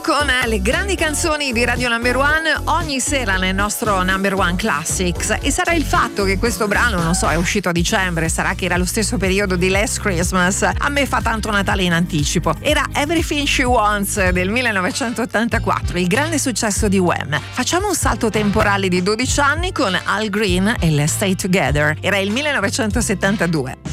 con le grandi canzoni di Radio Number One ogni sera nel nostro Number One Classics, e sarà il fatto che questo brano, non so, è uscito a dicembre, sarà che era lo stesso periodo di Last Christmas, a me fa tanto Natale in anticipo. Era Everything She Wants del 1984, il grande successo di Wham. Facciamo un salto temporale di 12 anni con Al Green e Let's Stay Together, era il 1972.